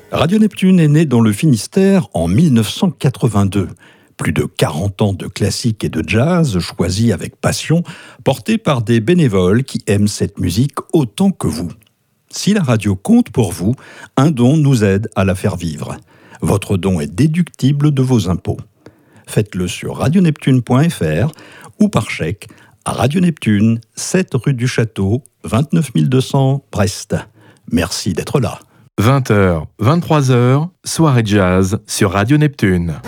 Radio Neptune est née dans le Finistère en 1982. Plus de 40 ans de classique et de jazz choisis avec passion, portés par des bénévoles qui aiment cette musique autant que vous. Si la radio compte pour vous, un don nous aide à la faire vivre. Votre don est déductible de vos impôts. Faites-le sur radioneptune.fr ou par chèque à Radio Neptune, 7 rue du Château, 29 200 Brest. Merci d'être là. 20h, 23h, soirée jazz sur Radio Neptune.